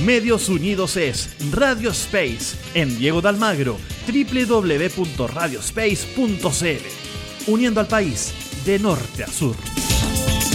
Medios Unidos es Radio Space en Diego de Almagro, www.radiospace.cl, uniendo al país de norte a sur.